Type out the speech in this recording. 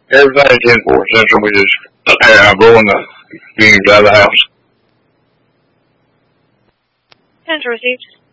Everything's in for Central. We just blowing the fumes out of the house. Answer received.